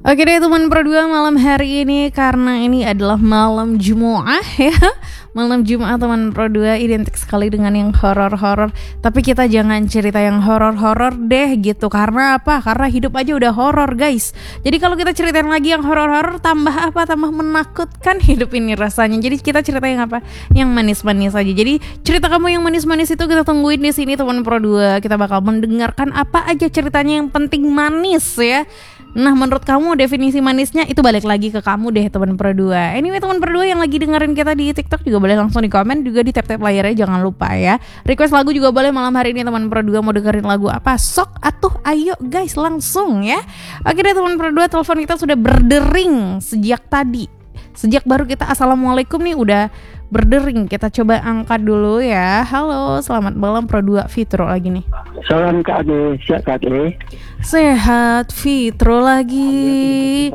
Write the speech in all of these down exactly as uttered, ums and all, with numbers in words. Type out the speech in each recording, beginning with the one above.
Oke deh teman Pro2 malam hari ini, karena ini adalah malam Jumat ya. Malam Jumat teman Pro2 identik sekali dengan yang horor-horor. Tapi kita jangan cerita yang horor-horor deh gitu. Karena apa? Karena hidup aja udah horor guys. Jadi kalau kita ceritain lagi yang horor-horor, tambah apa? Tambah menakutkan hidup ini rasanya. Jadi kita cerita yang apa? Yang manis-manis aja. Jadi cerita kamu yang manis-manis itu kita tungguin di sini teman Pro2. Kita bakal mendengarkan apa aja ceritanya yang penting manis ya. Nah menurut kamu definisi manisnya itu balik lagi ke kamu deh teman Pro2. Anyway teman Pro2 yang lagi dengerin kita di TikTok juga boleh langsung di komen, juga di tap-tap layarnya jangan lupa ya. Request lagu juga boleh malam hari ini teman Pro2, mau dengerin lagu apa? Sok atuh ayo guys langsung ya. Oke deh teman Pro2, telepon kita sudah berdering sejak tadi. Sejak baru kita assalamualaikum nih udah berdering. Kita coba angkat dulu ya. Halo, selamat malam Pro2, Fitro lagi nih. Salam Kak Ade, siap Kak Ade. Sehat Fitro lagi.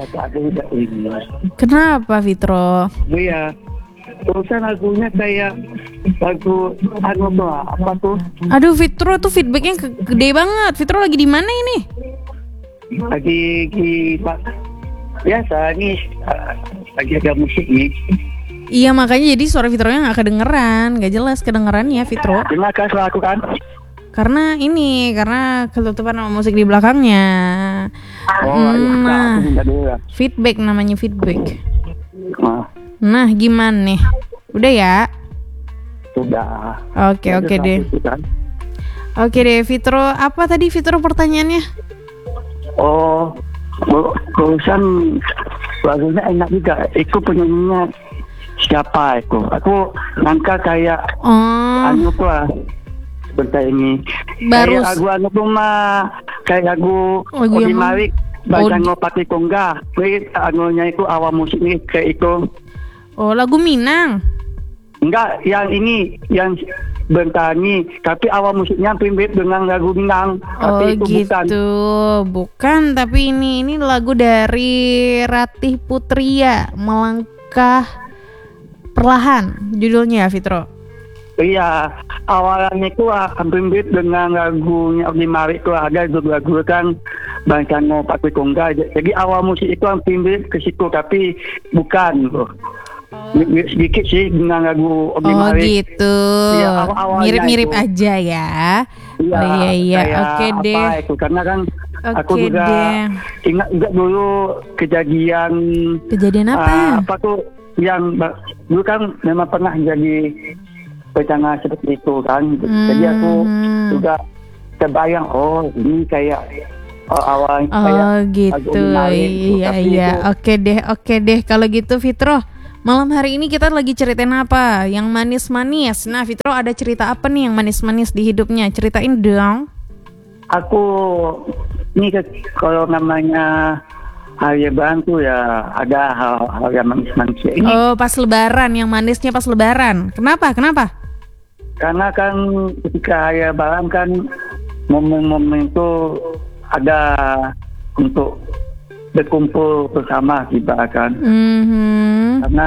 Kenapa Fitro? Iya, terusan lagunya kayak lagu anu apa tuh? Aduh Fitro tuh feedbacknya gede banget. Fitro lagi di mana ini? Lagi di biasa nih, lagi ada musik nih. Iya makanya jadi suara Fitronya nggak kedengeran, nggak jelas kedengerannya Fitro. Terima kasih aku kan. Karena ini, karena ketutupan sama musik di belakangnya. Oh, nah, iya, feedback namanya feedback. Nah, nah gimana nih? Udah ya? Sudah. Oke oke deh. Oke deh Fitro, apa tadi Fitro pertanyaannya? Oh, terusan lagunya enak juga. Itu penyanyinya siapa itu? Aku nangka kayak oh. anu tuh lah. Sebentar ini baru kayak lagu anu tuh mah kayak lagu Odi Malik baca ngopati kongga. Wih, anunya itu awal musiknya kayak itu. Oh, lagu Minang. Enggak, yang ini yang Bentani, tapi awal musiknya mirip dengan lagu Minang. Oh tapi itu gitu, bukan. bukan. Tapi ini ini lagu dari Ratih Putria, Melangkah Perlahan, judulnya Fitro. Iya, awalnya itu hampir mirip dengan lagunya Odi Malik itu, ada lagu kan Bangsa Ngopati Kongga. Jadi awal musik itu hampir mirip ke situ, tapi bukan loh. Mirip sedikit sih dengan lagu Odi Malik. Oh gitu, ya, mirip-mirip itu aja ya. Iya, oh, iya iya, oke deh. Itu karena kan okay aku juga deh. ingat juga dulu kejadian. Kejadian apa? Uh, apa tuh yang dulu kan memang pernah jadi bencana seperti itu kan. Hmm. Jadi aku juga terbayang, oh ini kayak oh, awal oh, kayak gitu. Iya iya, oke deh, oke deh. Kalau gitu Fitro, malam hari ini kita lagi ceritain apa? Yang manis-manis. Nah Fitro ada cerita apa nih yang manis-manis di hidupnya? Ceritain dong. Aku ini kalau namanya hari lebaran tuh ya ada hal-hal yang manis-manis ini. Oh pas lebaran, yang manisnya pas lebaran. Kenapa? Kenapa? Karena kan ketika hari lebaran kan momen-momen itu ada untuk berkumpul bersama kita kan. Mm-hmm. Karena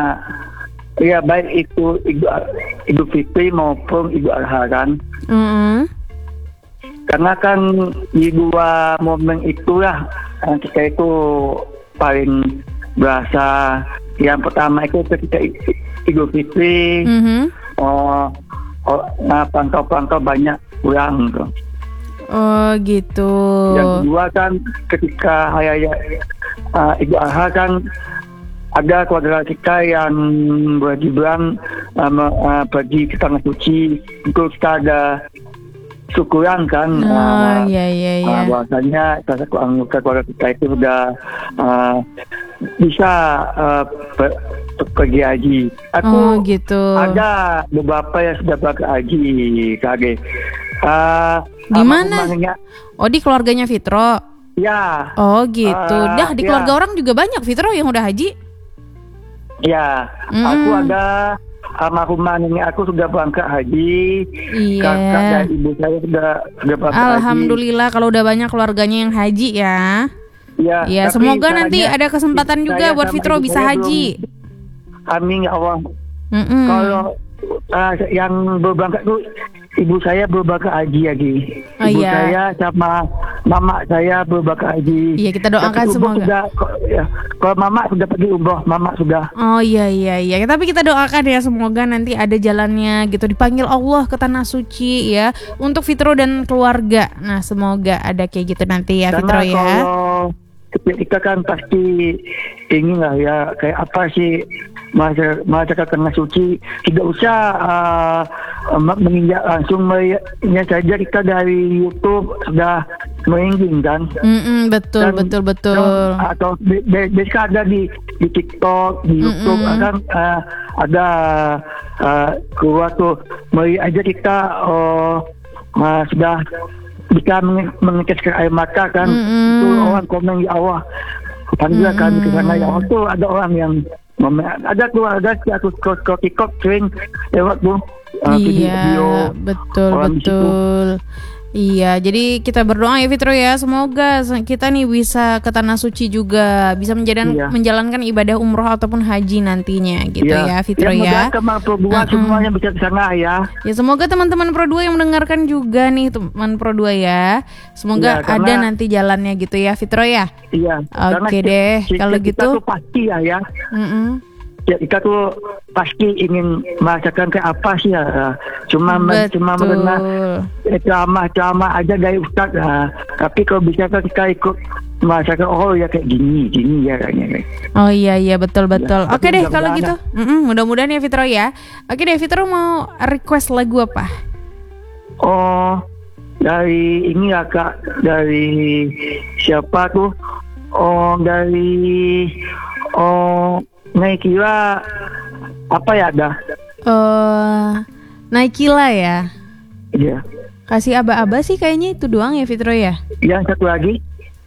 ya baik itu Idul Fitri maupun Idul Adha kan. Mm-hmm. Karena kan di dua momen itulah kita itu paling berasa. Yang pertama itu ketika Idul Fitri, mm-hmm. oh, oh, nah pantau-pantau banyak orang tuh. Oh gitu. Yang kedua kan ketika hari uh, Idul Adha kan ada keluarga kita yang berjibaran um, uh, pergi ke tanah suci, itu kita ada syukuran kan. Oh uh, iya iya iya. Uh, bahwasanya salah satu anggota keluarga kita itu sudah uh, bisa uh, per, pergi haji. Aku oh, gitu. Ada beberapa yang sudah pergi haji, K G. Uh, di mana? Oh di keluarganya Fitro. Ya. Oh gitu. Uh, Dah di keluarga ya. Orang juga banyak Fitro yang udah haji. Ya. Mm. Aku ada almarhumah nenek aku sudah berangkat haji. Iya. Kakak dan ibu saya sudah sudah berangkat haji. Alhamdulillah kalau udah banyak keluarganya yang haji ya. Ya. Ya semoga nanti ada kesempatan juga buat Fitro bisa haji. Belum. Amin ya Allah. Mm-mm. Kalau uh, yang berangkat tuh ibu saya berbakar haji lagi. Oh, Ibu iya. saya sama mama saya berbakar haji. Iya, kita doakan Tapi umroh semoga. Sudah, ko- ya, kalau mama sudah pergi umroh, mama sudah. Oh iya iya iya. Tapi kita doakan ya semoga nanti ada jalannya gitu, dipanggil Allah ke tanah suci ya untuk Fitro dan keluarga. Nah semoga ada kayak gitu nanti ya Fitro Karena ya. kalau kita kan pasti ingin lah ya kayak apa sih masa masa tanah suci, tidak usah uh, menginjak langsung melihatnya saja, kita dari YouTube sudah menginjing kan. Mm-mm, betul Dan- betul betul. Atau be- be- bisa ada di di TikTok, di YouTube Mm-mm. kan uh, ada uh, keluar tuh melihat aja kita uh, uh, sudah bisa menge- mengeteskan air mata kan. Mm-mm. Itu orang komen ya Allah, panggil kami ke sana ya Allah. Tuh ada orang yang mem- ada tuh ada si aku scroll scroll TikTok sering lewat tuh uh, video Iya, betul orang di situ. betul. Iya, jadi kita berdoa ya Fitro ya, semoga se- kita nih bisa ke tanah suci juga, bisa menjalan, Iya. menjalankan ibadah umroh ataupun haji nantinya gitu ya Fitro ya. ya. Teman berdua Mm-mm. semuanya bisa ke sana ya. Ya semoga teman-teman Pro dua yang mendengarkan juga nih teman Pro dua ya. Semoga Iya, karena- ada nanti jalannya gitu ya Fitro ya. Iya. Oke Karena deh, kita- kalau kita gitu. tuh pasti ya ya. Mm-mm. Ya, kita tuh pasti ingin merasakan kayak apa sih ya. Cuma men- cuma mendengar eh, ceramah-ceramah aja dari Ustaz. Nah, tapi kalau bisa kan kita ikut merasakan oh ya kayak gini, gini ya kayaknya. Oh iya iya betul betul. Ya, Oke tapi deh kalau mudah-mudahan gitu. Mm-mm, mudah-mudahan ya Fitro ya. Oke deh Fitro mau request lagu apa? Oh, dari ini ya Kak, dari siapa tuh? Oh, dari oh Naikila apa ya dah? Eh Naikila ya. Iya. Kasih aba-aba sih kayaknya itu doang ya Fitro ya. Yang satu lagi?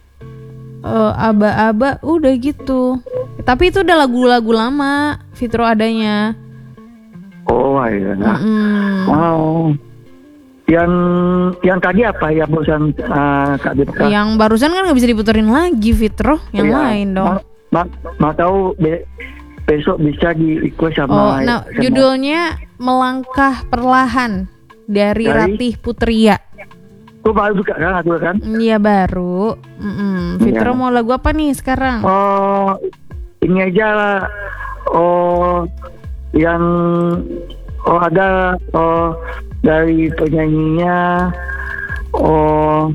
Eh aba-aba udah gitu. Tapi itu udah lagu-lagu lama Fitro adanya. Oh, iya. Mm-mm. Oh. Yang yang tadi apa ya bosan uh, Kak Dipka? Yang barusan kan nggak bisa diputerin lagi Fitro, yang Iya. lain dong. Ma, ma, ma tahu be, besok bisa di request sama. Oh, nah sama- judulnya Melangkah Perlahan dari Dari? Ratih Putria. Itu baru juga kan aku kan? Iya baru. Mm-mm. Fitro Iya. mau lagu apa nih sekarang? Oh, ini aja lah. Oh, yang oh ada oh dari penyanyinya. Oh,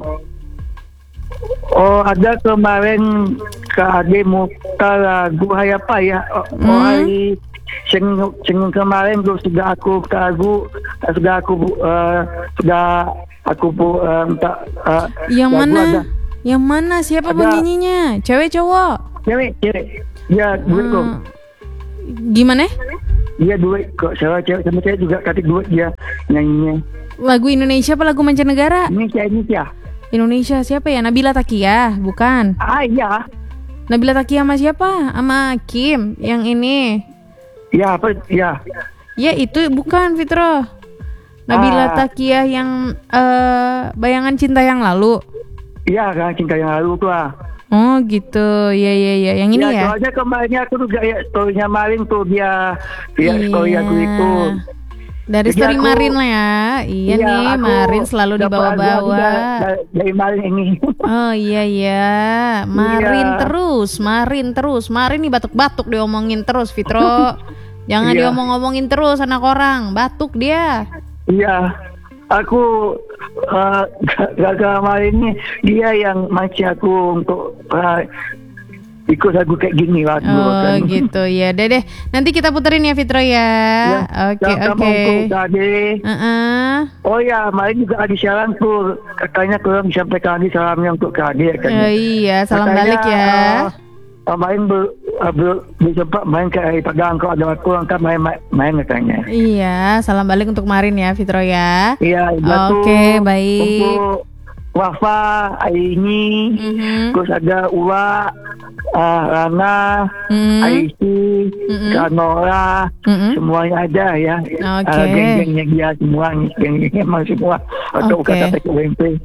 oh ada kemarin Kak Ade muka lagu hai apa ya? Oh, Hmm. oh hari Senin, Senin kemarin tuh sudah aku ke lagu sudah aku uh, sudah aku bu uh, minta uh, Yang lagu mana? ada. Yang mana? Siapa Ada. penyanyinya? Cewek cowok? Cewek, cewek. Dia duit kok. Hmm. Gimana? Dia duit kok. Saya cewek sama cewek juga kata duit dia nyanyinya. Lagu Indonesia apa lagu mancanegara? Ini kayak ini ya. Indonesia siapa ya? Nabila Takia? Bukan. Ah iya. Nabila Takia sama siapa? Sama Kim yang ini. Ya apa? Ya. Ya itu bukan Fitro. Nabila Ah. Takia yang eh, Bayangan Cinta Yang Lalu. Iya kan cinta yang lalu tuh ah. Oh gitu. Ya ya ya. Yang ini ya. Soalnya kemarinnya aku juga ya story-nya Marin tuh dia. Dia story aku itu. Dari Jadi story aku- Marin lah ya. Iya nih, aku Marin selalu dapat lagu dibawa-bawa. dari- dari, dari Marin ini. Oh iya iya, Marin Iya. terus, Marin terus, Marin nih batuk-batuk diomongin terus, Fitro. Jangan Iya. diomong-omongin terus anak orang, batuk dia. Iya. Aku uh, gagal Marin ini dia yang mancing aku untuk uh, ikut lagu kayak gini lah dulu Oh kan. gitu ya, deh deh. Nanti kita puterin ya Fitro ya. Oke sama oke. untuk tadi. Heeh. Oh ya, kemarin juga ada salam tuh. Katanya kurang disampaikan lagi salamnya untuk Kak Ade. Oh iya, salam balik ya. Uh, kemarin ber, uh, ber, sempat main ke Padang kok ada waktu angkat main main, main katanya. Iya, salam balik untuk Marin ya Fitro ya. Iya, Oke, baik. Untuk Wafa, Aini, Mhm. terus ada Uwa, uh, Rana, Mhm. Aisy, Mhm. Kanora, Mhm. semuanya ada ya. Oke. Uh, geng-gengnya dia semua, geng-gengnya emang semua. Atau Oke. kata P K W M P.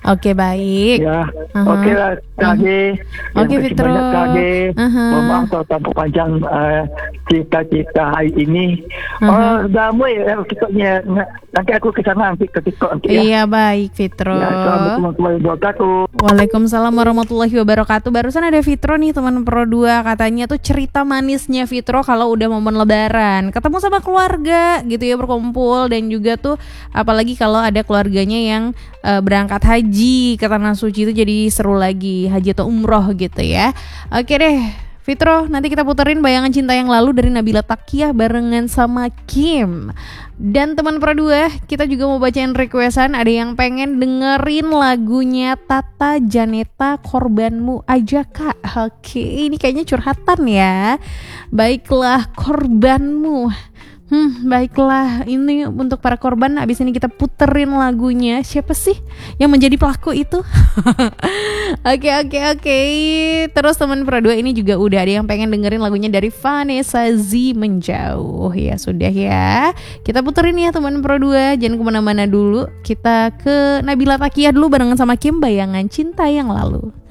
Oke, baik. Ya, Aha. oke lah, Kage. Oke, Fitro. Kage. Aha. Mohon maaf kalau terlalu panjang uh, cita-cita hari ini. Aha. Oh, dah boleh ya, tikoknya. Nanti aku ke sana nanti ke tikok nanti ya. Iya, baik, Fitro. Ya, Assalamualaikum warahmatullahi wabarakatuh. Waalaikumsalam warahmatullahi wabarakatuh. Barusan ada Fitro nih, teman Pro dua, katanya tuh cerita manisnya Fitro kalau udah momen lebaran, ketemu sama keluarga gitu ya, berkumpul, dan juga tuh apalagi kalau ada keluarganya yang uh, berangkat haji ke tanah suci, itu jadi seru lagi, haji atau umroh gitu ya. Oke deh Fitro, nanti kita puterin Bayangan Cinta Yang Lalu dari Nabila Takiah barengan sama Kim. Dan teman Pro dua, kita juga mau bacain requestan. Ada yang pengen dengerin lagunya Tata Janeta, Korbanmu Aja Kak. Oke, ini kayaknya curhatan ya. Baiklah, korbanmu. Hmm, baiklah, ini untuk para korban. Abis ini kita puterin lagunya. Siapa sih yang menjadi pelaku itu? Oke, oke, oke. Terus teman Pro dua ini juga udah ada yang pengen dengerin lagunya dari Vanessa Z, Menjauh. Ya sudah ya, kita puterin ya teman Pro dua. Jangan kemana-mana dulu. Kita ke Nabila Takiah dulu barengan sama Kim, Bayangan Cinta Yang Lalu.